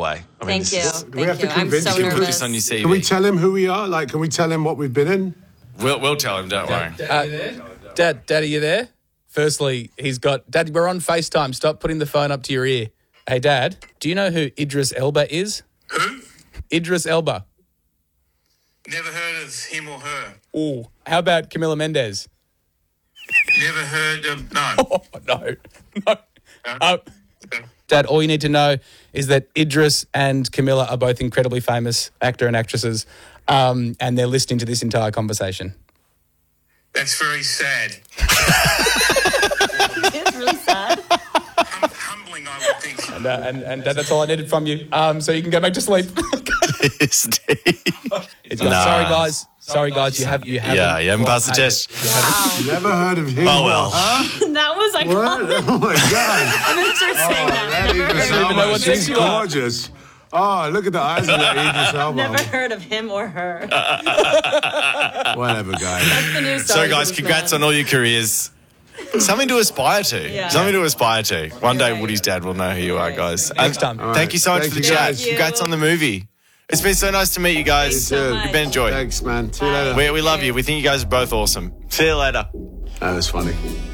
way. I Thank mean, you. Do we have to I'm convince so him? Put nervous. this on your CV. Can we tell him who we are? Like, can we tell him what we've been in? We'll tell him, don't worry. Dad, are you there? Firstly, Dad, we're on FaceTime. Stop putting the phone up to your ear. Hey, Dad, do you know who Idris Elba is? Who? Idris Elba. Never heard of him or her. Oh, how about Camila Mendes? Never heard of, no. Oh, no. Dad, all you need to know is that Idris and Camilla are both incredibly famous actor and actresses, and they're listening to this entire conversation. That's very sad. It's really sad. Humbling, I would think. And Dad, that's all I needed from you. So you can go back to sleep. Sorry, guys. You haven't. You haven't passed the test. Never heard of him. Oh, well. That was iconic. What? Oh, my God. I'm going to start saying that. Never Idris heard, even know what Elba. sex She's you are. gorgeous. Oh, look at the eyes of that Idris Elba. never heard of him or her. Whatever, guys. That's the news. So, guys, congrats on all your careers. Something to aspire to. Yeah. Something to aspire to. One day, Woody's dad will know who you are, guys. Next time. All right. Thank you so much Thank for the you, chat. guys. Congrats on the movie. It's been so nice to meet you guys. so Too. much. You've been enjoying. Thanks, man. See you later. We love you. We think you guys are both awesome. See you later. That was funny.